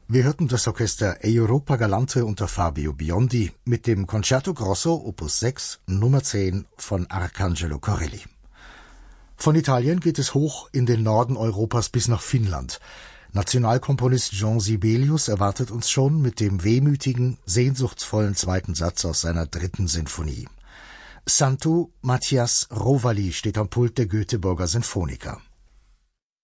Wir hörten das Orchester Europa Galante unter Fabio Biondi mit dem Concerto Grosso Opus 6 Nummer 10 von Arcangelo Corelli. Von Italien geht es hoch in den Norden Europas bis nach Finnland. Nationalkomponist Jean Sibelius erwartet uns schon mit dem wehmütigen, sehnsuchtsvollen zweiten Satz aus seiner 3. Sinfonie. Santu Matthias Rovali steht am Pult der Göteborger Sinfoniker.